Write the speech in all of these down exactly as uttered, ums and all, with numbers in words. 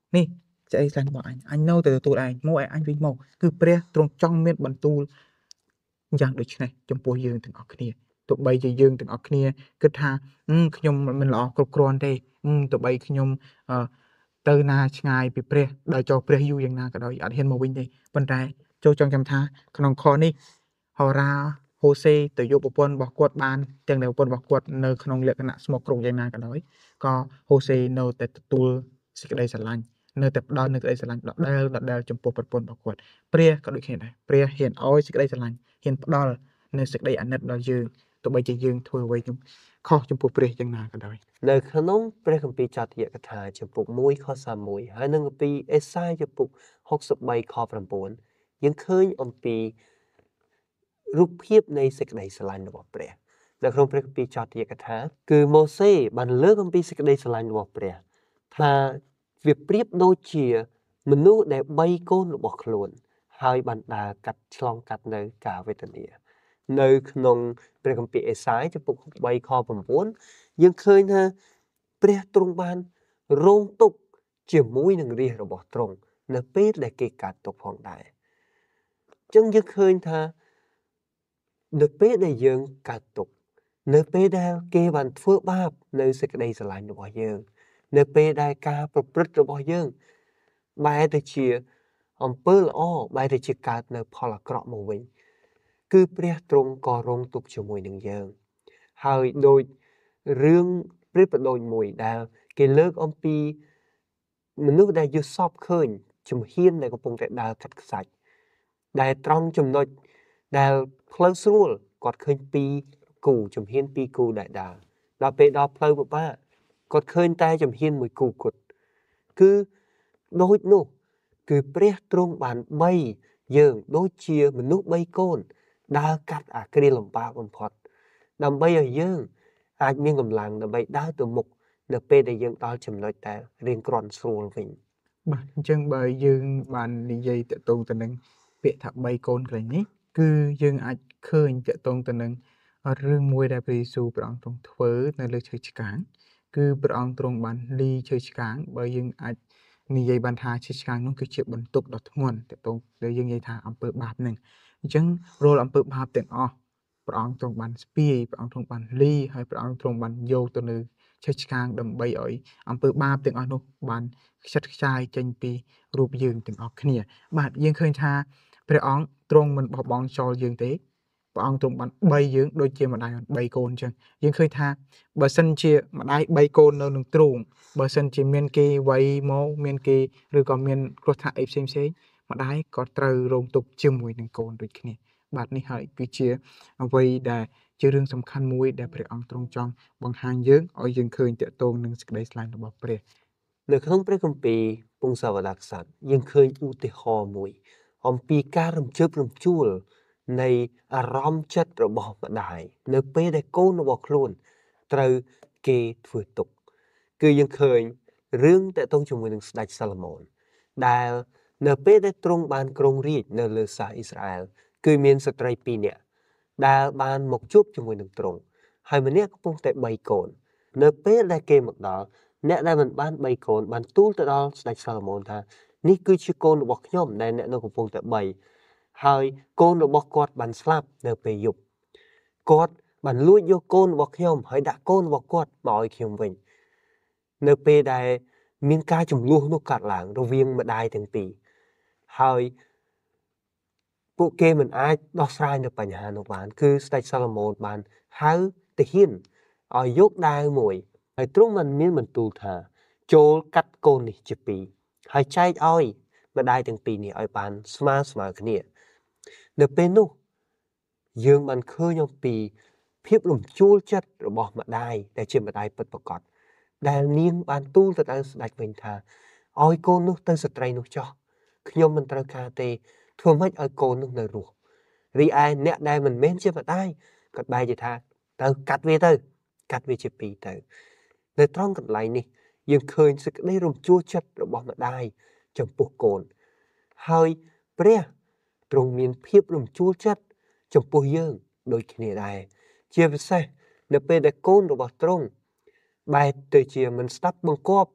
នេះសេចក្តីស្រឡាញ់របស់អញអញនៅតែទទួលឯងមកឯអញវិញមកគឺព្រះទ្រង់ចង់មានបន្ទូលយ៉ាងដូចនេះចំពោះយើងទាំងអស់គ្នាទោះបីជាយើងទាំងអស់គ្នាគិតថាខ្ញុំមិនល្អគ្រប់គ្រាន់ទេទោះបីខ្ញុំទៅណាឆ្ងាយពីព្រះដល់ចោលព្រះយូរយ៉ាងណាក៏ដោយអត់ហ៊ានមកវិញទេប៉ុន្តែចូលចង់ចាំថាក្នុងខនេះហោរាហូសេទៅយកប្រពន្ធរបស់គាត់បានទាំងដែលប្រពន្ធរបស់គាត់នៅក្នុងលក្ខណៈស្មោកគ្រោកយ៉ាងណាក៏ដោយក៏ហូសេនៅតែទទួលសេចក្តីស្រឡាញ់នៅតែផ្ដល់នូវក្តីស្រឡាញ់ដដែលដដែលចំពោះប្រពន្ធរបស់គាត់ព្រះក៏ដូចគ្នាដែរព្រះហ៊ានឲ្យសេចក្តីស្រឡាញ់ហ៊ានផ្ដល់នូវសេចក្តីអាណិតដល់យើងទោះបីជាយើងធ្វើអ្វីខុសចំពោះព្រះយ៉ាងណាក៏ដោយនៅក្នុងព្រះគម្ពីរចតយកថាចំពុកមួយខសាមមួយហើយនៅគម្ពីរអេសាយចំពុកហុកសិបបីខប្រាំបួនយើងឃើញអំពីរូបភាពនៃសេចក្តីស្រឡាញ់របស់ព្រះនៅក្នុងព្រះគម្ពីរចតយកថាគឺម៉ូសេបានលើកអំពីសេចក្តីស្រឡាញ់របស់ព្រះថាវាប្រៀបដូចជាមនុស្សដែលបីកូនរបស់ខ្លួនហើយបានដើរកាត់ឆ្លងកាត់នៅការវេទនានៅក្នុងព្រះគម្ពីរអេសាយចំពុកបីខប្រាំបួនយើងឃើញថាព្រះទ្រង់បានរងទុក្ខជាមួយនឹងរាជរបស់ទ្រង់នៅពេលដែលគេកាត់ទុកផងដែរអញ្ចឹងយើងឃើញថានៅពេលដែលយើងកាត់ទុកនៅពេលដែលគេបានធ្វើបាបនៅសេចក្តីស្រឡាញ់របស់យើងនៅពេលដែលការប្រព្រឹត្តរបស់យើងបែរទៅជាអំពើល្អបែរទៅជាកើតនៅផលអាក្រក់មកវិញគឺព្រះទ្រង់ក៏រងទុក្ខជាមួយនឹងយើងហើយដូចរឿងព្រះបដូចមួយដែលគេលើកអំពីមនុស្សដែលយល់សពឃើញជំហានដែលកំពុងតែដើរកាត់ខ្សាច់ដែលត្រង់ចំណុចដែលផ្លូវស្រួលគាត់ឃើញពីរគូជំហានពីរគូដែលដើរដល់ពេលដល់ផ្លូវពិបាកគាត់ឃើញតែជំហានមួយគូគត់គឺដូចនោះគឺព្រះទ្រង់បានបីយើងដូចជាមនុស្សបីកូនដើរកាត់អាគ្រាលំបាកបំផុតដើម្បីឲ្យយើងអាចមានកម្លាំងដើម្បីដើរទៅមុខនៅពេលដែលយើងដល់ចំណុចដែលរៀងគ្រាន់ស្រួលវិញបាទអញ្ចឹងបើយើងបាននិយាយតកតងទៅនឹងពាក្យថាបីកូនកន្លែងនេះគឺយើងអាចឃើញតកតងទៅនឹងរឿងមួយដែលព្រះយេស៊ូវព្រះអង្គទ្រង់ធ្វើនៅលើឈើឆ្កាងគឺព្រះអង្គទ្រង់បានលីឈើឆ្កាងបើយើងអាចនិយាយបានថាឈើឆ្កាងនោះគឺជាបន្ទុកដ៏ធ្ងន់តកតងដែលយើងនិយាយថាអំពើបាបនឹងអញ្ចឹងរាល់អំពើបាបទាំងអស់ព្រះអង្គទ្រង់បានស្ពាយព្រះអង្គទ្រង់បានលីហើយព្រះអង្គទ្រង់បានយកទៅនៅឈើឆ្កាងដើម្បីឲ្យអំពើបាបទាំងអស់នោះបានខ្ចាត់ខ្ចាយចេញពីរូបយើងទាំងអស់គ្នាបាទយើងឃើញថាព្រះអង្គទ្រង់មិនបោះបង់ចោលយើងទេព្រះអង្គទ្រង់បានបីយើងដូចជាម្ដាយបានបីកូនអញ្ចឹងយើងឃើញថាបើសិនជាម្ដាយបីកូននៅនឹងទ្រូងបើសិនជាមានគេវាយមកមានគេឬក៏មានគ្រោះថ្នាក់អីផ្សេងផ្សេងម្ដាយក៏ត្រូវរងទុក្ខជាមួយនឹងកូនដូចគ្នាបាទនេះហើយគឺជាអ្វីដែលជារឿងសំខាន់មួយដែលព្រះអង្គទ្រង់ចង់បង្ហាញយើងឲ្យយើងឃើញតកតងនឹងសេចក្តីស្រឡាញ់របស់ព្រះនៅក្នុងព្រះគម្ពីរពង្សាវតារក្សត្រយើងឃើញឧទាហរណ៍មួយអំពីការរំជើបរំជួលនៃអារម្មណ៍ចិត្តរបស់ម្ដាយនៅពេលដែលកូនរបស់ខ្លួនត្រូវគេធ្វើទុក្ខគឺយើងឃើញរឿងតកតងជាមួយនឹងស្ដេចសាឡូមោនដែលនៅពេលដែលទ្រង់បានគ្រងរាជ្យនៅលើសាសអ៊ីស្រាអែលគឺមានស្ត្រីពីរនាក់ដែលបានមកជួបជាមួយនឹងទ្រង់ហើយម្នាក់កំពុងតែបីកូននៅពេលដែលគេមកដល់អ្នកដែលមិនបានបីកូនបានទូលទៅដល់ស្ដេចសាឡូមោនថានេះគឺជាកូនរបស់ខ្ញុំដែលអ្នកនៅកំពុងតែបីហើយកូនរបស់គាត់បានស្លាប់នៅពេលយប់គាត់បានលួចយកកូនរបស់ខ្ញុំហើយដាក់កូនរបស់គាត់មកឲ្យខ្ញុំវិញនៅពេលដែលមានការចំនួននោះកើតឡើងរវាងម្ដាយទាំងពីរហើយពួកគេមិនអាចដោះស្រាយនៅបញ្ហានោះបានគឺស្ដេចសាឡូមោនបានហៅទាហានឲ្យយកដាវមួយហើយទ្រង់បានមានបន្ទូលថាចូលកាត់កូននេះជាពីរហើយចែកឲ្យម្ដាយទាំងពីរនេះឲ្យបានស្មើស្មើគ្នានៅពេលនោះយើងបានឃើញអំពីភាពរំជួលចិត្តរបស់ម្ដាយដែលជាម្ដាយពិតប្រាកដដែលនាងបានទូលទៅដល់ស្ដេចវិញថាឲ្យកូននោះទៅស្ត្រីនោះចោះខ្ញុំមិនត្រូវការទេធ្វើម៉េចឲ្យកូននោះនៅរស់រីឯអ្នកដែលមិនមែនជាម្ដាយគាត់បែរជាថាទៅកាត់វាទៅកាត់វាជាពីរទៅនៅត្រង់កន្លែងនេះយើងឃើញសេចក្តីរំជួលចិត្តរបស់ម្ដាយចំពោះកូនហើយព្រះទ្រង់មានភាពរំជួលចិត្តចំពោះយើងដូចគ្នាដែរជាពិសេសនៅពេលដែលកូនរបស់ទ្រង់បែរទៅជាមិនស្ដាប់បង្គាប់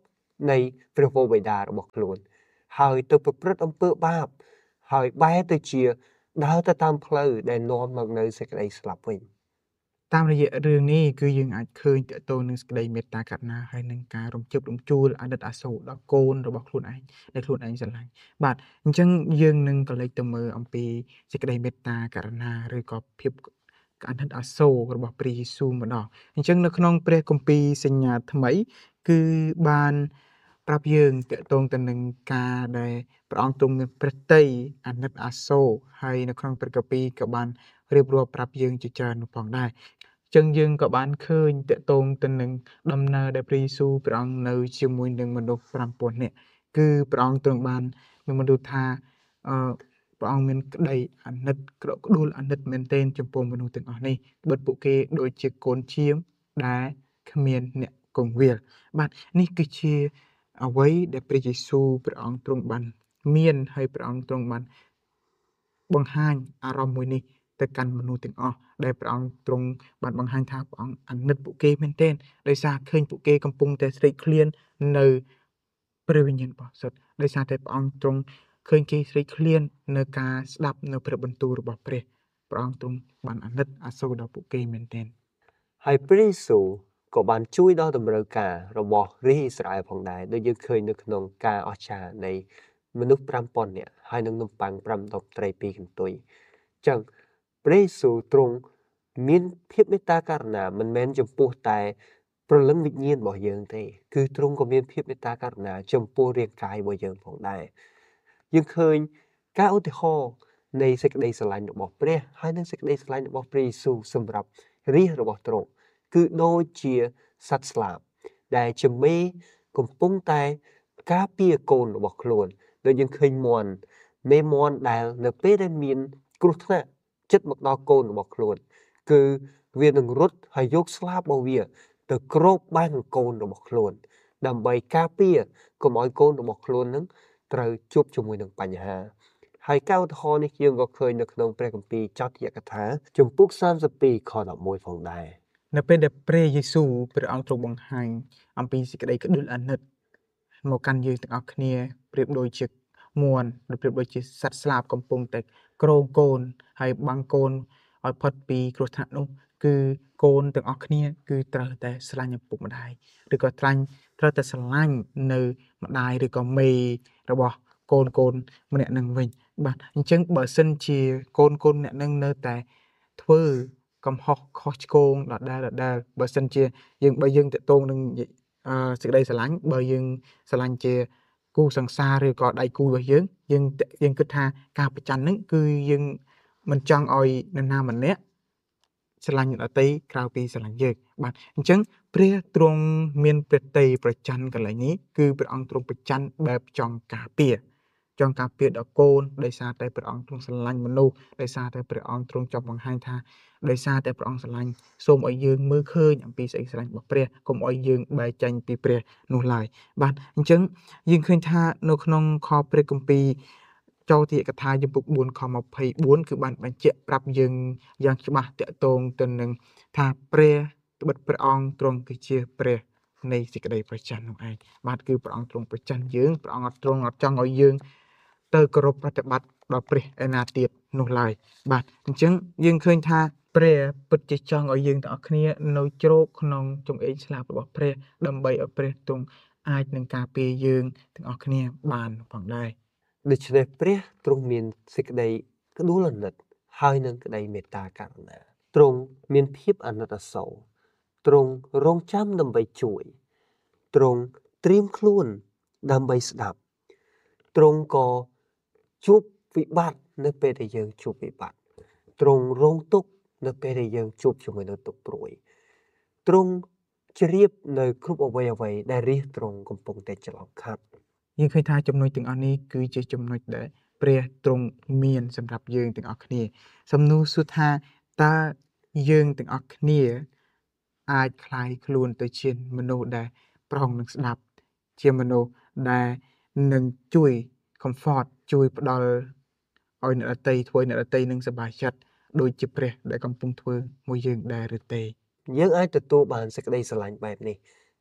នៃព្រះវរបិតារបស់ខ្លួនហើយទៅប្រព្រឹត្តអំពើបាបហើយបែរទៅជាដើរទៅតាមផ្លូវដែលនាំមកនៅសេចក្តីស្លាប់វិញតាមរយៈរឿងនេះគឺយើងអាចឃើញតកតងនឹងសេចក្តីមេត្តាករុណាហើយនឹងការរំជើបរំជួលអាណិតអាសូរដល់កូនរបស់ខ្លួនឯងដែលខ្លួនឯងស្រឡាញ់បាទអញ្ចឹងយើងនឹងក៏លេចទៅមើលអំពីសេចក្តីមេត្តាករុណាឬក៏ភាពអាណិតអាសូររបស់ព្រះយេស៊ូវម្ដងអញ្ចឹងនៅក្នុងព្រះគម្ពីរសញ្ញាថ្មីគឺបានប្រាប់យើងតកតងទៅនឹងការដែលព្រះអង្គទ្រង់មានព្រះទ័យអាណិតអាសូរហើយនៅក្នុងព្រះគម្ពីរក៏បានរៀបរាប់ប្រាប់យើងជាច្រើននោះផងដែរចឹងយើងក៏បានឃើញតកតងទៅនឹងដំណើរដែលព្រះយេស៊ូវព្រះអង្គនៅជាមួយនឹងមនុស្ស ប្រាំពាន់ នាក់គឺព្រះអង្គទ្រង់បានមានមនុស្សថាអឺព្រះអង្គមានក្តីអាណិតក្រក់ក្ដួលអាណិតមែនទែនចំពោះមនុស្សទាំងអស់នេះបិទពួកគេដូចជាកូនឈាមដែលគ្មានអ្នកគង្វាលបាទនេះគឺជាអ្វីដែលព្រះយេស៊ូវព្រះអង្គទ្រង់បានមានហើយព្រះអង្គទ្រង់បានបង្ហាញអារម្មណ៍មួយនេះទៅកាន់មនុស្សទាំងអស់ដែលព្រះអង្គទ្រង់បានបង្ហាញថាព្រះអង្គអាណិតពួកគេមែនទែនដោយសារឃើញពួកគេកំពុងតែស្រេកឃ្លាននៅព្រះវិញ្ញាណបរិសុទ្ធដោយសារតែព្រះអង្គទ្រង់ឃើញគេស្រេកឃ្លាននៅការស្ដាប់នៅព្រះបន្ទូលរបស់ព្រះព្រះអង្គទ្រង់បានអាណិតអាសូរដល់ពួកគេមែនទែនហើយព្រះយេស៊ូវក៏បានជួយដល់តម្រូវការរបស់រាជអ៊ីស្រាអែលផងដែរដូចយើងឃើញនៅក្នុងការអស្ចារ្យនៃមនុស្ស ប្រាំពាន់ នាក់ហើយនឹងនំប៉័ង ប្រាំដុំត្រី ពីរកន្ទុយអញ្ចឹងព្រះយេស៊ូវទ្រង់មានភាពមេត្តាករុណាមិនមែនចំពោះតែព្រលឹងវិញ្ញាណរបស់យើងទេគឺទ្រង់ក៏មានភាពមេត្តាករុណាចំពោះរាងកាយរបស់យើងផងដែរយើងឃើញការឧទាហរណ៍នៃសេចក្តីស្រឡាញ់របស់ព្រះហើយនិងសេចក្តីស្រឡាញ់របស់ព្រះយេស៊ូវសម្រាប់រាជរបស់ទ្រង់គឺដូចជាសត្វស្លាបដែលជាមេកំពុងតែការពារកូនរបស់ខ្លួនដូចយើងឃើញមាន់មេមាន់ដែលនៅពេលដែលមានគ្រោះថ្នាក់ចិត្តមកដល់កូនរបស់ខ្លួនគឺវានឹងរត់ហើយយកស្លាបរបស់វាទៅគ្របបាំងកូនរបស់ខ្លួនដើម្បីការពារកុំឲ្យកូនរបស់ខ្លួននឹងត្រូវជួបជាមួយនឹងបញ្ហាហើយការឧទាហរណ៍នេះយើងក៏ឃើញនៅក្នុងព្រះគម្ពីរចោទយកថាជំពូកសាមសិបពីរខដប់មួយផងដែរនៅពេលដែលព្រះយេស៊ូវព្រះអង្គទ្រង់បង្ហាញអំពីសេចក្តីក្ដួលអាណិតមកកាន់យើងទាំងអស់គ្នាប្រៀបដូចជាមួនឬប្រៀបដូចជាសត្វស្លាបកំពុងតែក្រងកូនហើយបាំងកូនឲ្យផុតពីគ្រោះថ្នាក់នោះគឺកូនទាំងអស់គ្នាគឺត្រូវតែស្រឡាញ់ឪពុកម្ដាយឬក៏ត្រាញ់ត្រូវតែស្រឡាញ់នៅម្ដាយឬក៏មេរបស់កូនកូនម្នាក់នឹងវិញបាទអញ្ចឹងបើសិនជាកូនកូនម្នាក់នឹងនៅតែធ្វើកំហុសខុសឆ្គងដដែលដដែលបើសិនជាយើងបើយើងតកតងនឹងអឺសេចក្តីស្រឡាញ់បើយើងស្រឡាញ់ជាគូសង្សារឬក៏ដៃគូរបស់យើងយើងយើងគិតថាការប្រច័ណ្ឌហ្នឹងគឺយើងមិនចង់ឲ្យនរណាម្នាក់ស្រឡាញ់អ្នកដទៃក្រៅពីស្រឡាញ់យើងបាទអញ្ចឹងព្រះទ្រង់មានព្រះទ័យប្រច័ណ្ឌកន្លែងនេះគឺព្រះអង្គទ្រង់ប្រច័ណ្ឌបែបចង់ការពារចង់ការពារដល់កូនដោយសារតែព្រះអង្គទ្រង់ស្រឡាញ់មនុស្សដោយសារតែព្រះអង្គទ្រង់ចង់បង្ហាញថាដោយសារតែព្រះអង្គស្រឡាញ់សូមឲ្យយើងមើលឃើញអំពីសេចក្តីស្រឡាញ់របស់ព្រះកុំឲ្យយើងបែកចេញពីព្រះនោះឡើយបាទអញ្ចឹងយើងឃើញថានៅក្នុងខព្រះគម្ពីរចោទយកថាជំពូកបួនខម្ភៃបួនគឺបានបញ្ជាក់ប្រាប់យើងយ៉ាងច្បាស់តាក់ទងទៅនឹងថាព្រះត្បិតព្រះអង្គទ្រង់គឺជាព្រះនៃសេចក្តីប្រច័ណ្ឌនោះឯងបាទគឺព្រះអង្គទ្រង់ប្រច័ណ្ឌយើងព្រះអង្គអត់ទ្រង់អត់ចង់ឲ្យយើងទៅគោរពប្រតិបត្តិដល់ព្រះឯណាទៀតនោះឡើយបាទអញ្ចឹងយើងឃើញថាព្រះពិតជាចង់ឲ្យយើងទាំងអស់គ្នានៅជ្រកក្នុងចង្អេរស្លាបរបស់ព្រះដើម្បីឲ្យព្រះទ្រង់អាចនឹងការពារយើងទាំងអស់គ្នាបានផងដែរដូច្នេះព្រះទ្រង់មានសេចក្តីក្ដួលអាណិតហើយនឹងក្តីមេត្តាករុណាទ្រង់មានភាពអាណិតអាសូរទ្រង់រងចាំដើម្បីជួយទ្រង់ត្រៀមខ្លួនដើម្បីស្ដាប់ទ្រង់ក៏ជួបវិបត្តិនៅពេលដែលយើងជួបវិបត្តិទ្រង់រងទុក្ខនៅពេលដែលយើងជួបជាមួយនឹងទុក្ខព្រួយទ្រង់ជ្រាបនៅគ្រប់អ្វីអ្វីដែលរាជទ្រង់កំពុងតែឆ្លងកាត់យើងឃើញថាចំណុចទាំងអស់នេះគឺជាចំណុចដែលព្រះទ្រង់មានសម្រាប់យើងទាំងអស់គ្នាសំណួរសួរថាតើយើងទាំងអស់គ្នាអាចคลายខ្លួនទៅជាមនុស្សដែលប្រងនឹងស្ដាប់ជាមនុស្សដែលនឹងជួយ comfort ជួយផ្ដល់ឲ្យអ្នកដទៃធ្វើអ្នកដទៃនឹងសប្បាយចិត្តដូចជាព្រះដែលកំពុងធ្វើមួយយើងដែរឬទេយើងអាចទទួលបានសេចក្តីស្រឡាញ់បែបនេះ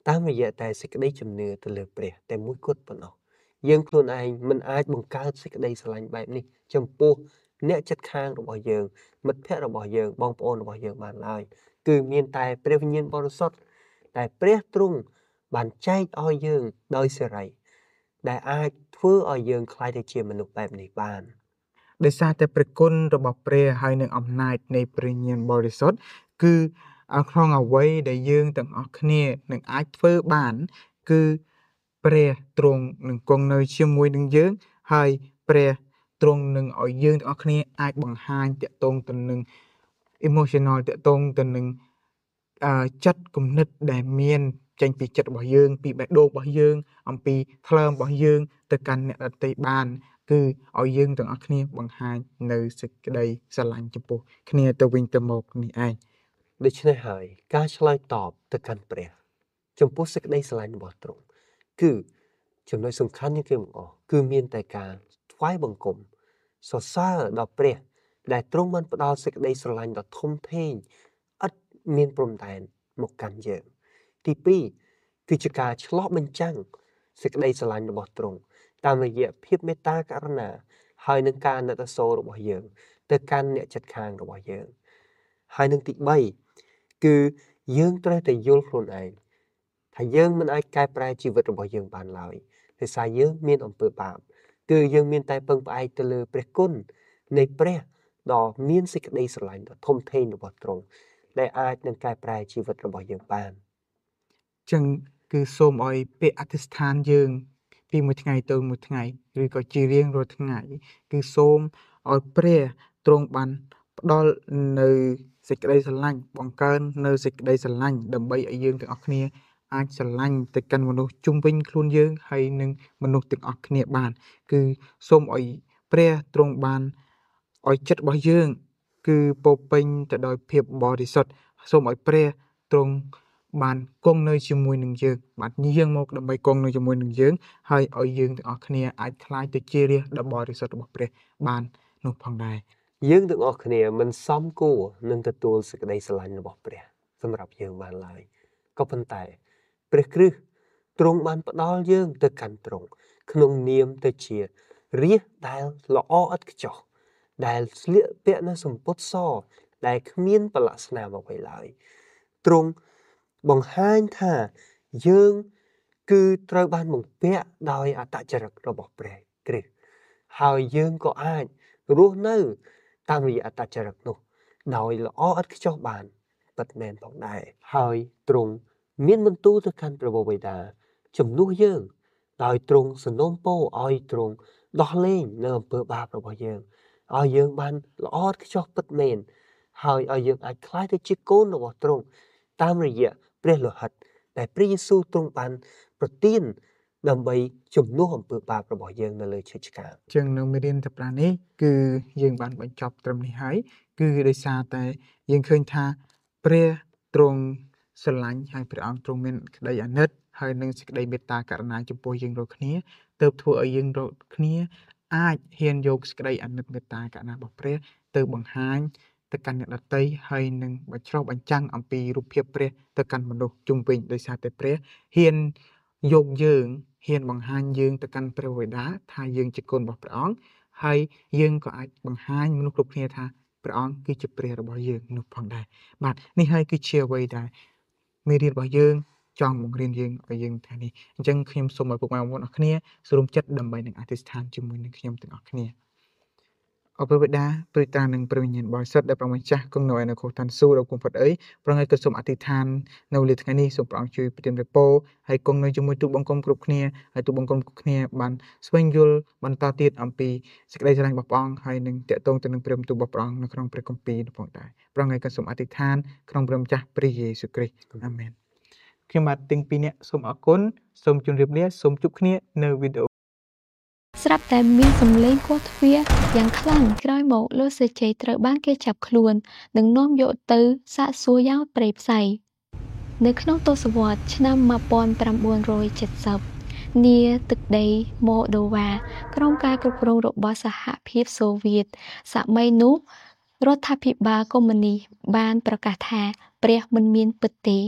តាមរយៈតែសេចក្តីជំនឿទៅលើព្រះតែមួយគត់ប៉ុណ្ណោះយើងខ្លួនឯងមិនអាចបង្កើតសេចក្តីស្រឡាញ់បែបនេះចំពោះអ្នកជិតខាងរបស់យើងមិត្តភ័ក្តិរបស់យើងបងប្អូនរបស់យើងបានឡើយគឺមានតែព្រះវិញ្ញាណបរិសុទ្ធតែព្រះទ្រង់បានចែកឲ្យយើងដោយសេរីដែលអាចធ្វើឲ្យយើងក្លាយទៅជាមនុស្សបែបនេះបានដោយសារតែព្រះគុណរបស់ព្រះហើយនឹងអំណាចនៃព្រះវិញ្ញាណបរិសុទ្ធគឺក្នុងអ្វីដែលយើងទាំងអស់គ្នានឹងអាចធ្វើបានគឺព្រះទ្រង់នឹងគង់នៅជាមួយនឹងយើងហើយព្រះទ្រង់នឹងឲ្យយើងទាំងអស់គ្នាអាចបង្ហាញតាក់ទងទៅនឹង emotional តាក់ទងទៅនឹងអឺចិត្តគំនិតដែលមានចេញពីចិត្តរបស់យើងពីបេះដូងរបស់យើងអំពីថ្លើមរបស់យើងទៅកាន់អ្នកដទៃបានគឺឲ្យយើងទាំងអស់គ្នាបង្ហាញនៅសេចក្តីស្រឡាញ់ចំពោះគ្នាទៅវិញទៅមកនេះឯងដូច្នេះហើយការឆ្លើយតបទៅកាន់ព្រះចំពោះសេចក្តីស្រឡាញ់របស់ទ្រង់គឺចំណុចសំខាន់ជាងគេបង្អស់គឺមានតែការថ្វាយបង្គំសរសើរដល់ព្រះដែលទ្រង់បានផ្ដល់សេចក្តីស្រឡាញ់ដ៏ធំធេងឥតមានព្រំដែនមកកាន់យើងទីពីរគឺជាការឆ្លោះបញ្ចាំងសេចក្តីស្រឡាញ់របស់ទ្រង់តាមរយៈភាពមេត្តាករុណាហើយនឹងការណិតសូររបស់យើងទៅកាន់អ្នកជិតខាងរបស់យើងហើយនឹងទីបីគឺយើងត្រូវតែយល់ខ្លួនឯងថាយើងមិនអាចកែប្រែជីវិតរបស់យើងបានឡើយដោយសារយើងមានអំពើបាបគឺយើងមានតែពឹងផ្អែកទៅលើព្រះគុណនៃព្រះដ៏មានសេចក្តីស្រឡាញ់ដ៏ធំធេងរបស់ទ្រង់ដែលអាចនឹងកែប្រែជីវិតរបស់យើងបានចឹងគឺសូមឲ្យពាក្យអធិស្ឋានយើងពីមួយថ្ងៃទៅមួយថ្ងៃឬក៏ជារៀងរាល់ថ្ងៃគឺសូមឲ្យព្រះទ្រង់បានផ្ដល់នៅសេចក្តីស្រឡាញ់បង្កើននៅសេចក្តីស្រឡាញ់ដើម្បីឲ្យយើងទាំងអស់គ្នាអាចស្រឡាញ់ទៅកាន់មនុស្សជុំវិញខ្លួនយើងហើយនឹងមនុស្សទាំងអស់គ្នាបានគឺសូមឲ្យព្រះទ្រង់បានឲ្យចិត្តរបស់យើងគឺពោរពេញទៅដោយភាពបរិសុទ្ធសូមឲ្យព្រះទ្រង់បានគង់នៅជាមួយនឹងយើងបានយាងមកដើម្បីគង់នៅជាមួយនឹងយើងហើយឲ្យយើងទាំងអស់គ្នាអាចក្លាយទៅជារាជដ៏បរិសុទ្ធរបស់ព្រះបាននោះផងដែរយើងទាំងអស់គ្នាមិនសមគួរនឹងទទួលសេចក្តីស្រឡាញ់របស់ព្រះសម្រាប់យើងបានឡើយក៏ប៉ុន្តែព្រះគ្រីស្ទទ្រង់បានផ្ដល់យើងទៅកាន់ទ្រង់ក្នុងនាមទៅជារាជដែលល្អឥតខ្ចោះដែលស្លៀកពាក់នៅសម្ពុតសដែលគ្មានប្រឡាក់ស្នាមអ្វីឡើយទ្រង់បង្ហាញថាយើងគឺត្រូវបានបំពាក់ដោយអត្តចរិតរបស់ព្រះគ្រីស្ទហើយយើងក៏អាចរស់នៅតាមរយៈអត្តចរិតនោះដោយល្អឥតខ្ចោះបានពិតមែនផងដែរហើយទ្រង់មានបន្ទូលទៅកាន់ព្រះបិតាជំនួសយើងដោយទ្រង់សនំពោឲ្យទ្រង់ដោះលែងនៅអំពើបាបរបស់យើងឲ្យយើងបានល្អឥតខ្ចោះពិតមែនហើយឲ្យយើងអាចក្លាយទៅជាកូនរបស់ទ្រង់តាមរយៈព្រះលោហិតដែលព្រះយេស៊ូវទ្រង់បានប្រទានដើម្បីជំនួសអំពើបាបរបស់យើងនៅលើឈើឆ្កាងចឹងនៅមេរៀនទីប្រាំនេះគឺយើងបានបញ្ចប់ត្រឹមនេះហើយគឺដោយសារតែយើងឃើញថាព្រះទ្រង់ស្រឡាញ់ហើយព្រះអង្គទ្រង់មានក្តីអាណិតហើយនឹងសេចក្តីមេត្តាករុណាចំពោះយើងរាល់គ្នាទើបធ្វើឲ្យយើងរាល់គ្នាអាចហ៊ានយកសេចក្តីអាណិតមេត្តាករុណារបស់ព្រះទៅបង្ហាញទៅកាន់អ្នកដទៃហើយនឹងបញ្ឆ្លុះបញ្ចាំងអំពីរូបភាពព្រះទៅកាន់មនុស្សជុំវិញដោយសារតែព្រះហ៊ានយកយើងហ៊ានបង្ហាញយើងទៅកាន់ព្រះបិតាថាយើងជាកូនរបស់ព្រះអង្គហើយយើងក៏អាចបង្ហាញមនុស្សគ្រប់គ្នាថាព្រះអង្គគឺជាព្រះរបស់យើងនោះផងដែរបាទនេះហើយគឺជាអ្វីដែលមេរៀនរបស់យើងចង់បង្រៀនយើងឲ្យយើងថានេះអញ្ចឹងខ្ញុំសូមឲ្យពុកម៉ែបងប្អូនអរគ្នាសូមចិត្តដើម្បីនឹងអធិស្ឋានជាមួយនឹងខ្ញុំទាំងអស់គ្នាអរព្រះបិតាព្រះតានិងព្រះវិញ្ញាណបរិសុទ្ធដែលព្រះម្ចាស់គង់នៅឯនគរឋានសួគ៌ដ៏គង់ផុតអីព្រះអង្គក៏សូមអធិដ្ឋាននៅលើថ្ងៃនេះសូមព្រះអង្គជួយប្រទានព្រះពរហើយគង់នៅជាមួយទូបង្គំគ្រប់គ្នាហើយទូបង្គំគ្រប់គ្នាបានស្វែងយល់បន្តទៀតអំពីសេចក្តីស្រឡាញ់របស់ព្រះអង្គហើយនឹងតេតងទៅនឹងព្រះបន្ទូលរបស់ព្រះអង្គនៅក្នុងព្រះគម្ពីរនោះផងដែរព្រះអង្គក៏សូមអធិដ្ឋានក្នុងព្រះម្ចាស់ព្រះយេស៊ូវគ្រីស្ទអាមែនខ្ញុំបាទទាំងពីរនាក់សូមអរគុណសូមជម្រាបលាសូមជួបគ្នានៅវីដេអូស្រាប់តែមានសំឡេងគោះទ្វារយ៉ាងខ្លាំងក្រោយមកលោកសេចក្ដីត្រូវបានគេចាប់ខ្លួននិងនាំយកទៅសាកសួរយ៉ាងព្រៃផ្សៃនៅក្នុងទសវត្សរ៍ឆ្នាំmột nghìn chín trăm七mươiនាទឹកដីម៉ូដូវ៉ាក្រោមការគ្រប់គ្រងរបស់សហភាពសូវៀតសម័យនោះរដ្ឋាភិបាលកុម្មុយនីសបានប្រកាសថាព្រះមិនមានពិតទេ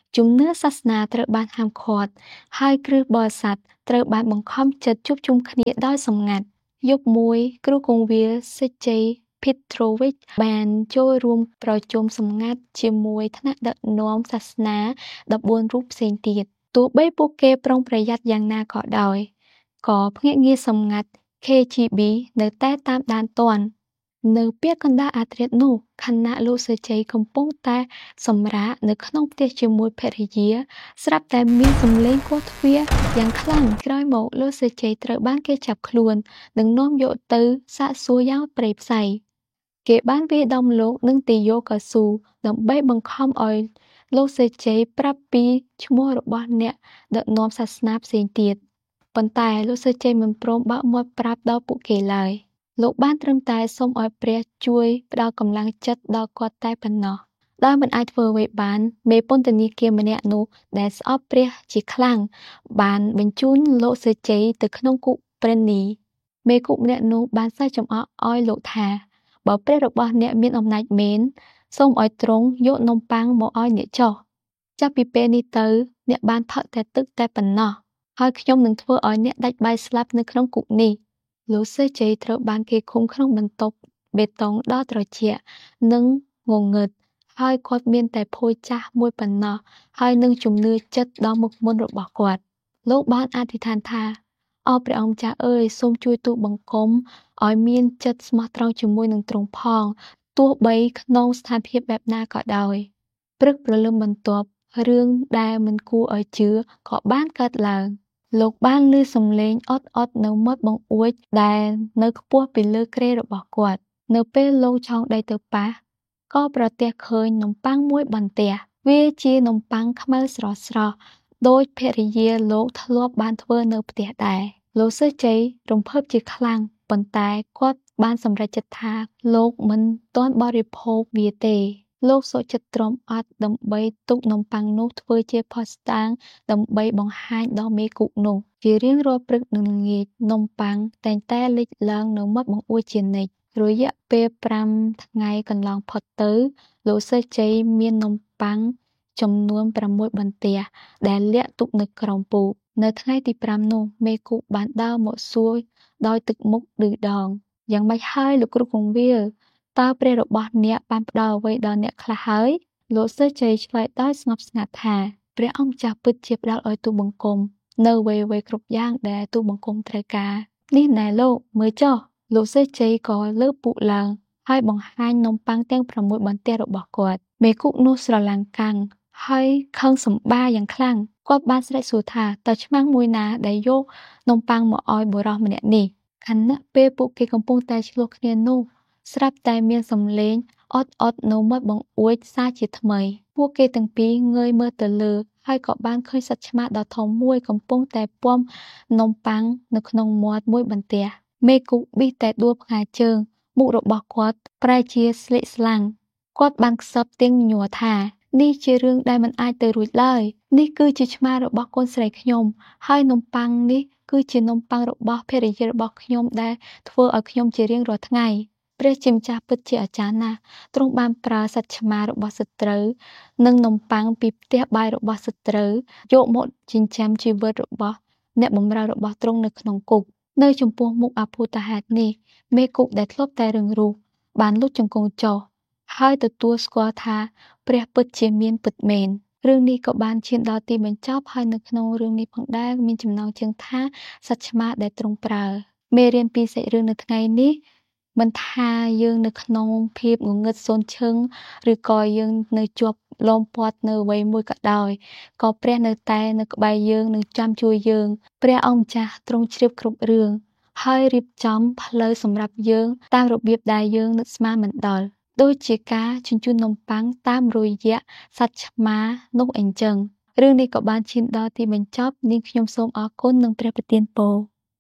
ជំនឿសាសនាត្រូវបានហាមឃាត់ហើយគ្រឹះបរិស័ទត្រូវបានបង្ខំចិត្តជួបជុំគ្នាដោយសម្ងាត់យប់មួយគ្រូគង្វាលសេជ័យ Petrovich បានចូលរួមប្រជុំសម្ងាត់ជាមួយថ្នាក់ដឹកនាំសាសនាដប់បួនរូបផ្សេងទៀតទោះបីពួកគេប្រុងប្រយ័ត្នយ៉ាងណាក៏ដោយក៏ភ្នាក់ងារសម្ងាត់ K G B នៅតែតាមដានទាន់នៅពេលកណ្ដាលអាធ្រាត្រនោះខណៈលោកសេជ័យកំពុងតែសម្រាកនៅក្នុងផ្ទះជាមួយភរិយាស្រាប់តែមានសំឡេងគោះទ្វារយ៉ាងខ្លាំងក្រោយមកលោកសេជ័យត្រូវបានគេចាប់ខ្លួននិងនាំយកទៅសាកសួរយ៉ាងព្រៃផ្សៃគេបានវាយដំលោកនឹងទាយកកៅស៊ូដើម្បីបង្ខំឲ្យលោកសេជ័យប្រាប់ពីឈ្មោះរបស់អ្នកដឹកនាំសាសនាផ្សេងទៀតប៉ុន្តែលោកសេជ័យមិនព្រមបើកមាត់ប្រាប់ដល់ពួកគេឡើយលោកបានត្រឹមតែសូមឲ្យព្រះជួយផ្ដល់កម្លាំងចិត្តដល់គាត់តែប៉ុណ្ណោះដោយមិនអាចធ្វើអ្វីបានមេពន្ធនាគារម្នាក់នោះដែលស្អប់ព្រះជាខ្លាំងបានបញ្ជូនលោកសេជ័យទៅក្នុងគុកព្រេននីមេគុកម្នាក់នោះបានសើចចំអកឲ្យលោកថាបើព្រះរបស់អ្នកមានអំណាចមែនសូមឲ្យទ្រង់យកនំប៉័ងមកឲ្យអ្នកចុះចាប់ពីពេលនេះទៅអ្នកបានផឹកតែទឹកតែប៉ុណ្ណោះហើយខ្ញុំនឹងធ្វើឲ្យអ្នកដាច់បាយស្លាប់នៅក្នុងគុកនេះលោកសេជ័យត្រូវបានគេឃុំក្នុងបន្ទប់បេតុងដ៏ត្រជាក់និងងងឹតហើយគាត់មានតែភួយចាស់មួយប៉ុណ្ណោះហើយនឹងជំនឿចិត្តដ៏មុខមុនរបស់គាត់លោកបានអធិដ្ឋានថាអោព្រះអង្គម្ចាស់អើយសូមជួយទូលបង្គំឲ្យមានចិត្តស្មោះត្រង់ជាមួយនឹងទ្រង់ផងទោះបីក្នុងស្ថានភាពបែបណាក៏ដោយព្រឹកព្រលឹមបន្ទាប់រឿងដែលមិនគួរឲ្យជឿក៏បានកើតឡើងលោកបានឮសំឡេងអត់អត់នៅមាត់បង្អួចដែលនៅខ្ពស់ពីលើគ្រែរបស់គាត់នៅពេលលោកឆោងដីទៅប៉ះក៏ប្រទះឃើញនំប៉័ងមួយបន្ទះវាជានំប៉័ងខ្មៅស្រស់ស្រស់ដោយភរិយាលោកធ្លាប់បានធ្វើនៅផ្ទះដែរលោកសេជ័យរំភើបជាខ្លាំងប៉ុន្តែគាត់បានសម្រេចចិត្តថាលោកមិនទាន់បរិភោគវាទេលោកសុខចិត្តទ្រាំអត់ដើម្បីទុកនំប៉័ងនោះធ្វើជាភស្តុតាងដើម្បីបង្ហាញដល់មេគុកនោះជារៀងរាល់ព្រឹកនិងល្ងាចនំប៉័ងតែងតែលេចឡើងនៅមាត់បង្អួចជានិច្ចរយៈពេលប្រាំថ្ងៃកន្លងផុតទៅលោកសេជ័យមាននំប៉័ងចំនួនប្រាំមួយបន្ទះដែលលាក់ទុកនៅក្រោមពូកនៅថ្ងៃទីប្រាំនោះមេគុកបានដើរមកសួរដោយទឹកមុខឌឺដងយ៉ាងម៉េចហើយលោកគ្រូគង្វាលតើព្រះរបស់អ្នកបានផ្ដល់អ្វីដល់អ្នកខ្លះហើយលោកសេជ័យឆ្លើយដោយស្ងប់ស្ងាត់ថាព្រះអង្គម្ចាស់ពិតជាផ្ដល់ឲ្យទូលបង្គំនៅអ្វីៗគ្រប់យ៉ាងដែលទូលបង្គំត្រូវការនេះណែលោកមើលចុះលោកសេជ័យក៏លើកពុកឡើងហើយបង្ហាញនំប៉័ងទាំងប្រាំមួយបន្ទះរបស់គាត់មេគុកនោះស្រឡាំងកាំងហើយខឹងសម្បាយ៉ាងខ្លាំងគាត់បានស្រែកសួរថាតើឆ្មាំងមួយណាដែលយកនំប៉័ងមកឲ្យបុរសម្នាក់នេះខណៈពេលពួកគេកំពុងតែឆ្លោះគ្នានោះស្រាប់តែមានសំឡេងអត់អត់នៅមាត់បង្អួចសារជាថ្មីពួកគេទាំងពីរងើយមើលទៅលើហើយក៏បានឃើញសត្វឆ្មាដ៏ធំមួយកំពុងតែពាំនំប៉័ងនៅក្នុងមាត់មួយបន្ទះមេគុកប៊ីតែដួលផ្កាជើងមុខរបស់គាត់ប្រែជាស្លេកស្លាំងគាត់បានខ្សឹបទៀងញ័រថានេះជារឿងដែលមិនអាចទៅរួចឡើយនេះគឺជាឆ្មារបស់កូនស្រីខ្ញុំហើយនំប៉័ងនេះគឺជានំប៉័ងរបស់ភរិយារបស់ខ្ញុំដែលធ្វើឲ្យខ្ញុំជារៀងរាល់ថ្ងៃព្រះជាម្ចាស់ពិតជាអាចារ្យណាស់ទ្រង់បានប្រើសត្វឆ្មារបស់សត្រូវនិងនំប៉័ងពីផ្ទះបាយរបស់សត្រូវយកមកចិញ្ចឹមជីវិតរបស់អ្នកបម្រើរបស់ទ្រង់នៅក្នុងគុកនៅចំពោះមុខអភូតហេតុនេះមេគុកដែលធ្លាប់តែរឹងរូសបានលុតជង្គង់ចុះហើយទទួលស្គាល់ថាព្រះពិតជាមានពិតមែនរឿងនេះក៏បានឈានដល់ទីបញ្ចប់ហើយនៅក្នុងរឿងនេះផងដែរមានចំណងជើងថាសត្វឆ្មាដែលទ្រង់ប្រើមេរៀនពីសាច់រឿងនៅថ្ងៃនេះមិនថាយើងនៅក្នុងភាពងងឹតសូន្យឈឹងឬក៏យើងនៅជាប់លំពាត់នៅអ្វីមួយក៏ដោយក៏ព្រះនៅតែនៅក្បែរយើងនឹងចាំជួយយើងព្រះអង្គម្ចាស់ទ្រង់ជ្រាបគ្រប់រឿងហើយរៀបចំផ្លូវសម្រាប់យើងតាមរបៀបដែលយើងនឹកស្មានមិនដល់ដូចជាការជញ្ជូននំប៉័ងតាមរយៈសត្វឆ្មានោះអីចឹងរឿងនេះក៏បានឈានដល់ទីបញ្ចប់នាងខ្ញុំសូមអរគុណនិងព្រះប្រទានពរ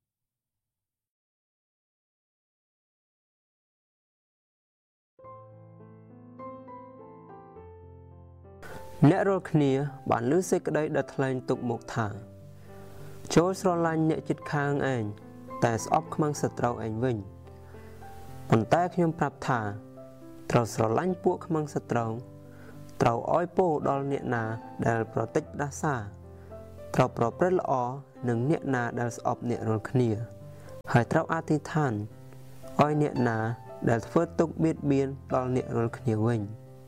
អ្នករាល់គ្នាបានលើសេចក្តីដែលថ្លែងទុកមកថាចូលស្រឡាញ់អ្នកជិតខាងឯងតែស្អប់ខ្មាំងសត្រូវឯងវិញប៉ុន្តែខ្ញុំប្រាប់ថាត្រូវស្រឡាញ់ពួកខ្មាំងសត្រូវត្រូវឲ្យពោដល់អ្នកណាដែលប្រតិចផ្ដាសាត្រូវប្រព្រឹត្តល្អនឹងអ្នកណាដែលស្អប់អ្នករាល់គ្នាហើយត្រូវអធិដ្ឋានឲ្យអ្នកណាដែលធ្វើទុកបៀតបៀនដល់អ្នករាល់គ្នាវិញ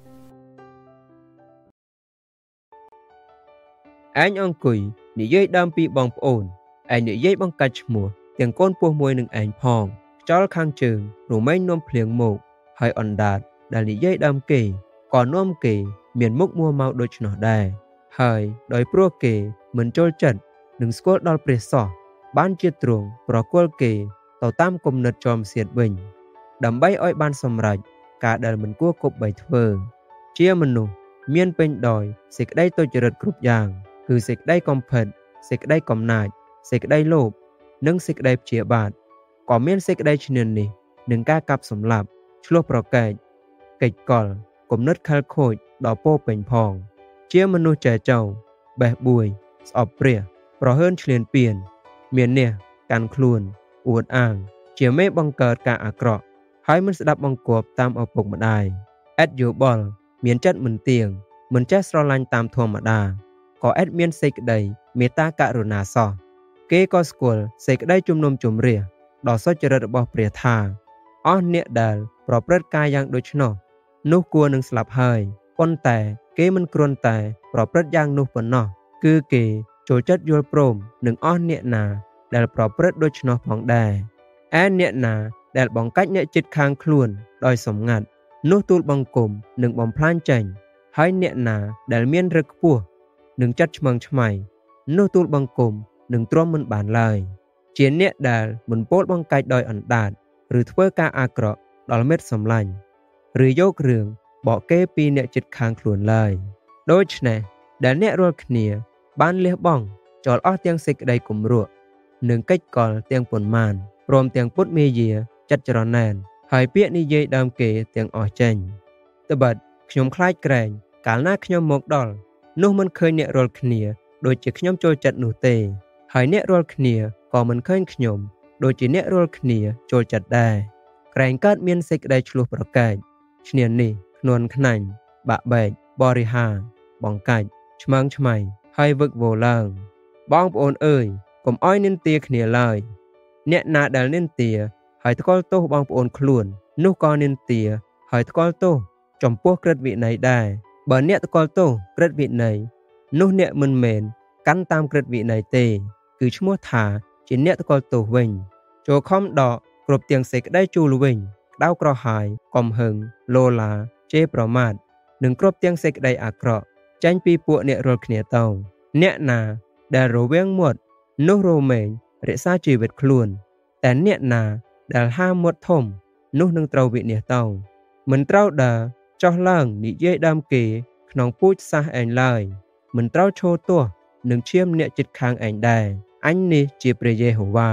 ឯងអង្គុយនិយាយដើមពីបងប្អូនឯងនិយាយបង្កាច់ឈ្មោះទាំងកូនពោះមួយនឹងឯងផងខ្យល់ខាងជើងរមែងនាំភ្លៀងមកហើយអណ្ដាតដែលនិយាយដើមគេក៏នាំគេមានមុខមួម៉ៅដូច្នោះដែរហើយដោយព្រោះគេមិនចូលចិត្តនឹងស្គាល់ដល់ព្រះសោះបានជាទ្រង់ប្រគល់គេទៅតាមគំនិតចោមសៀតវិញដើម្បីឲ្យបានសម្រេចការដែលមិនគួរគប់បីធ្វើជាមនុស្សមានពេញដោយសេចក្តីទុច្ចរិតគ្រប់យ៉ាងគឺសេចក្តីកំផិតសេចក្តីកំណាចសេចក្តីលោភនិងសេចក្តីព្យាបាទក៏មានសេចក្តីឈ្នានីសនឹងការកាប់សម្លាប់ឆ្លោះប្រកែកកិច្ចកលគំនិតខលខូចដល់ពោពេញផងជាមនុស្សចែចៅបេះបួយស្អប់ព្រះប្រហើនឈ្លានពានមានអ្នកកាន់ខ្លួនអួតអាងជាមេបង្កើតការអាក្រក់ហើយមិនស្ដាប់បង្គាប់តាមឪពុកម្ដាយឥតយោបល់មានចិត្តមិនទៀងមិនចេះស្រឡាញ់តាមធម្មតាក៏ឥតមានសេចក្តីមេត្តាករុណាសោះគេក៏ស្គាល់សេចក្តីជំនុំជម្រះដ៏សុចរិតរបស់ព្រះថាអស់អ្នកដែលប្រព្រឹត្តការយ៉ាងដូច្នោះនោះគួរនឹងស្លាប់ហើយប៉ុន្តែគេមិនគ្រាន់តែប្រព្រឹត្តយ៉ាងនោះប៉ុណ្ណោះគឺគេចូលចិត្តយល់ព្រមនឹងអស់អ្នកណាដែលប្រព្រឹត្តដូច្នោះផងដែរឯអ្នកណាដែលបង្កាច់អ្នកជិតខាងខ្លួនដោយសម្ងាត់នោះទូលបង្គំនឹងបំផ្លាញចេញហើយអ្នកណាដែលមានរឹកខ្ពស់នឹងចាត់ឆ្មឹងឆ្មៃនោះទូលបង្គំនឹងទ្រាំមិនបានឡើយជាអ្នកដែលមិនពោលបង្កាច់ដោយអណ្ដាតឬធ្វើការអាក្រក់ដល់មិត្តសម្លាញ់ឬយករឿងបកគេពីអ្នកជិតខាងខ្លួនឡើយដូច្នេះដែលអ្នករាល់គ្នាបានលះបង់ចោលអស់ទាំងសេចក្តីគំរក់និងកិច្ចកលទាំងប៉ុន្មានព្រមទាំងពុតមេយាចិត្តច្រណែនហើយពាក្យនិយាយដើមគេទាំងអស់ចេញត្បិតខ្ញុំខ្លាចក្រែងកាលណាខ្ញុំមកដល់នោះមិនឃើញអ្នករាល់គ្នាដូចជាខ្ញុំចូលចិត្តនោះទេហើយអ្នករាល់គ្នាក៏មិនឃើញខ្ញុំដូចជាអ្នករាល់គ្នាចូលចិត្តដែរក្រែងកើតមានសេចក្តីឆ្លោះប្រកែកឈ្នានីសធ្នន់ខ្នាញ់បាក់បែកបរិហាបង្កាច់ឆ្មើងឆ្មៃហើយវឹកវរឡើងបងប្អូនអើយកុំអោយនិន្ទាគ្នាឡើយអ្នកណាដែលនិន្ទាហើយថ្កល់ទោសបងប្អូនខ្លួននោះក៏និន្ទាហើយថ្កល់ទោសចំពោះក្រឹតវិន័យដែរបើអ្នកថ្កល់ទោសក្រឹតវិន័យនោះអ្នកមិនមែនកាន់តាមក្រឹតវិន័យទេគឺឈ្មោះថាជាអ្នកថ្កល់ទោសវិញចូលខំដកគ្រប់ទាំងសេចក្តីជូលវិញក្តៅក្រហាយកំហឹងលោឡាជេរប្រមាថនិងគ្រប់ទាំងសេចក្តីអាក្រក់ចេញពីពួកអ្នករាល់គ្នាទៅអ្នកណាដែលរវាងមាត់នោះរមែងរក្សាជីវិតខ្លួនតែអ្នកណាដែលហាមមាត់ធំនោះនឹងត្រូវវិនាសទៅមិនត្រូវដើរចោះឡើងនិយាយដើមគេក្នុងពូជសាសឯងឡើយមិនត្រូវឈរទោះនឹងឈាមអ្នកជិតខាងឯងដែរអញនេះជាព្រះយេហូវ៉ា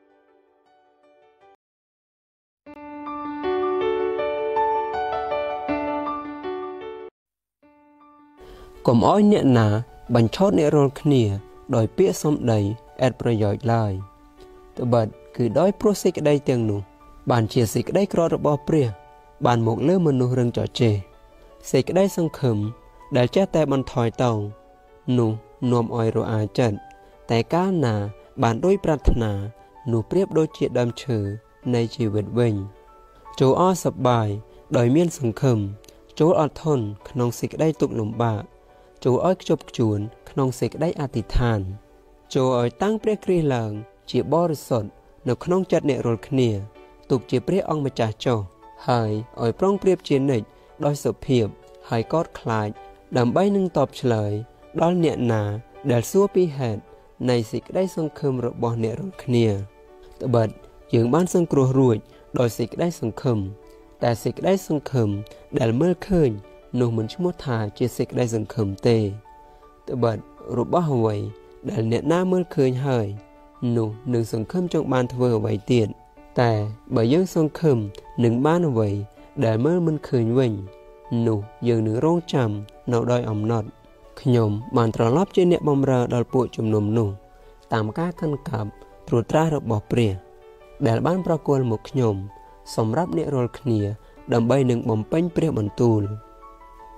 កុំឲ្យអ្នកណាបញ្ឆោតអ្នករាល់គ្នាដោយពាក្យសម្ដីឥតប្រយោជន៍ឡើយត្បិតគឺដោយព្រោះសេចក្តីទាំងនោះបានជាសេចក្តីក្ររបស់ព្រះបានមកលើមនុស្សរឹងចចេះសេចក្តីសង្ឃឹមដែលចេះតែបន្ថយទៅនោះនាំឲ្យរអាចិត្តតែកាលណាបានដោយប្រាថ្នានោះប្រៀបដូចជាដើមឈើនៃជីវិតវិញចូលអសប្បាយដោយមានសង្ឃឹមចូលអត់ធន់ក្នុងសេចក្តីទុក្ខលំបាកចូលឲ្យខ្ជាប់ខ្ជួនក្នុងសេចក្តីអធិដ្ឋានចូលឲ្យតាំងព្រះគ្រីស្ទឡើងជាបរិសុទ្ធនៅក្នុងចិត្តអ្នករាល់គ្នាទុកជាព្រះអង្គម្ចាស់ចុះហើយឲ្យប្រុងប្រៀបជានិច្ចដោយសុភាពហើយកោតខ្លាចដើម្បីនឹងតបឆ្លើយដល់អ្នកណាដែលសួរពីហេតុនៃសេចក្តីសង្ឃឹមរបស់អ្នករាល់គ្នាត្បិតយើងបានសង្គ្រោះរួចដោយសេចក្តីសង្ឃឹមតែសេចក្តីសង្ឃឹមដែលមើលឃើញនោះមិនឈ្មោះថាជាសេចក្តីសង្ឃឹមទេត្បិតរបស់អ្វីដែលអ្នកណាមើលឃើញហើយនោះនឹងសង្ឃឹមចង់បានធ្វើអ្វីទៀតតែបើយើងសង្ឃឹមនឹងបានអ្វីដែលមើលមិនឃើញវិញនោះយើងនឹងរងចាំនៅដោយអំណត់ខ្ញុំបានត្រឡប់ជាអ្នកបម្រើដល់ពួកជំនុំនោះតាមការកាន់កាប់ត្រួតត្រារបស់ព្រះដែលបានប្រគល់មកខ្ញុំសម្រាប់អ្នករាល់គ្នាដើម្បីនឹងបំពេញព្រះបន្ទូល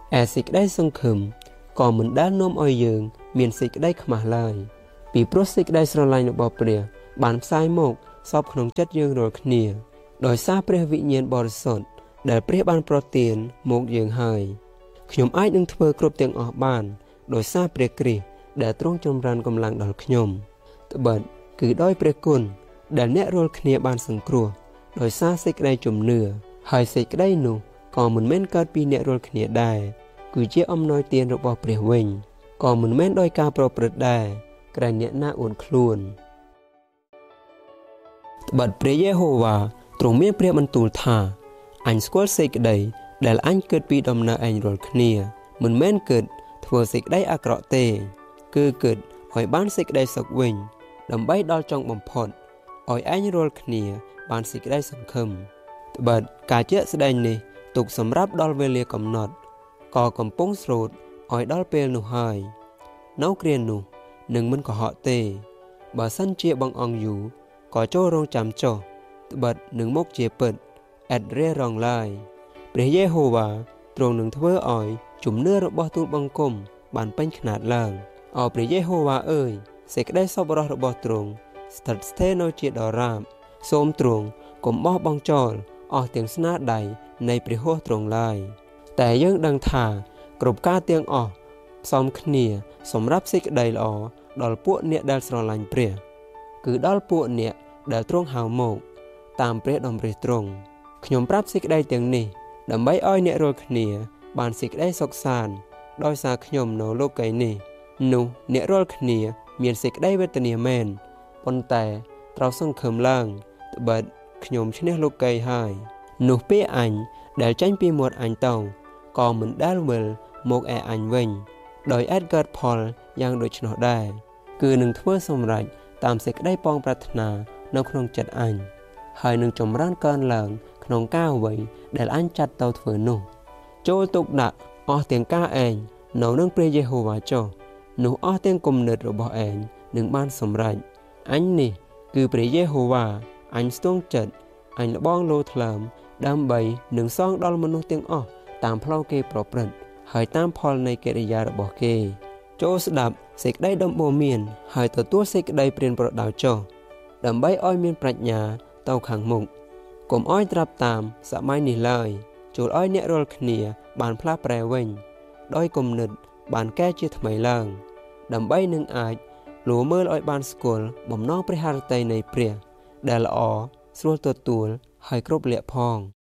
ឯសេចក្តីសង្ឃឹមក៏មិនដែលនាំឲ្យយើងមានសេចក្តីខ្មាស់ឡើយពីព្រោះសេចក្តីស្រឡាញ់របស់ព្រះបានផ្សាយមកសពក្នុងចិត្តយើងរាល់គ្នាដោយសារព្រះវិញ្ញាណបរិសុទ្ធដែលព្រះបានប្រទានមកយើងហើយខ្ញុំអាចនឹងធ្វើគ្រប់ទាំងអស់បានដោយសារព្រះគ្រីស្ទដែលទ្រង់ចម្រើនកម្លាំងដល់ខ្ញុំត្បិតគឺដោយព្រះគុណដែលអ្នករាល់គ្នាបានសង្គ្រោះដោយសារសេចក្តីជំនឿហើយសេចក្តីនោះក៏មិនមែនកើតពីអ្នករាល់គ្នាដែរគឺជាអំណោយទានរបស់ព្រះវិញក៏មិនមែនដោយការប្រព្រឹត្តដែរក្រែងអ្នកណាអួនខ្លួនត្បិតព្រះយេហូវ៉ាទ្រង់មានព្រះបន្ទូលថាអញស្គាល់សេចក្តីដែលអញគិតពីដំណើរឯងរាល់គ្នាមិនមែនគិតធ្វើសេចក្តីអាក្រក់ទេគឺគិតឲ្យបានសេចក្តីសុខវិញដើម្បីដល់ចុងបំផុតឲ្យឯងរាល់គ្នាបានសេចក្តីសង្ឃឹមត្បិតការជាក់ស្ដែងនេះទុកសម្រាប់ដល់វេលាកំណត់ក៏កំពុងស្រូតឲ្យដល់ពេលនោះហើយនៅគ្រានោះនឹងមិនកុហកទេបើសិនជាបងអង្គយូរក៏ចូលរងចាំចុះត្បិតនឹងមកជាពិតអត់រេរងឡើយព្រះយេហូវ៉ាទ្រង់នឹងធ្វើឲ្យជំនឿរបស់ទូលបង្គំបានពេញខ្នាតឡើងអោព្រះយេហូវ៉ាអើយសេចក្តីសប្បុរសរបស់ទ្រង់ស្ថិតស្ថេរនៅជាដរាបសូមទ្រង់កុំបោះបង់ចោលអស់ទាំងស្នាដៃនៃព្រះហស្ថទ្រង់ឡើយតែយើងដឹងថាគ្រប់ការទាំងអស់ផ្សំគ្នាសម្រាប់សេចក្តីល្អដល់ពួកអ្នកដែលស្រឡាញ់ព្រះគឺដល់ពួកអ្នកដែលទ្រង់ហៅមកតាមព្រះតម្រិះទ្រង់ខ្ញុំប្រាប់សេចក្តីទាំងនេះដើម្បីឲ្យអ្នករាល់គ្នាបានសេចក្តីសុខសាន្តដោយសារខ្ញុំនៅលោកីយ៍នេះនោះអ្នករាល់គ្នាមានសេចក្តីវេទនាមែនប៉ុន្តែត្រូវសង្ឃឹមឡើងត្បិតខ្ញុំឈ្នះលោកីយ៍ហើយនោះពេលអញដែលចេញពីមាត់អញទៅក៏មិនដែលវិលមកឯអញវិញដោយអាចកើតផលយ៉ាងដូច្នោះដែរគឺនឹងធ្វើសម្រេចតាមសេចក្តីប៉ងប្រាថ្នានៅក្នុងចិត្តអញហើយនឹងចម្រើនកើនឡើងក្នុងការអ្វីដែលអញចាត់ទៅធ្វើនោះចូលទុកដាក់អស់ទាំងការឯងនៅនឹងព្រះយេហូវ៉ាចុះនោះអស់ទាំងគំនិតរបស់ឯងនឹងបានសម្រេចអញនេះគឺព្រះយេហូវ៉ាអញស្ទង់ចិត្តអញលបងលោថ្លើមដើម្បីនឹងសងដល់មនុស្សទាំងអស់តាមផ្លូវគេប្រព្រឹត្តហើយតាមផលនៃកិរិយារបស់គេចូលស្ដាប់សេចក្តីដំបូន្មានហើយទទួលសេចក្តីព្រានប្រដៅចុះដើម្បីឲ្យមានប្រាជ្ញាទៅខាងមុខកុំឲ្យត្រាប់តាមសម័យនេះឡើយចូលឲ្យអ្នករាល់គ្នាបានផ្លាស់ប្រែវិញដោយគំនិតបានកែជាថ្មីឡើងដើម្បីនឹងអាចលួមើលឲ្យបានស្គាល់បំណងព្រះハរតីនៃព្រះដែលល្អស្រួលទទួលហើយគ្រប់លក្ខផង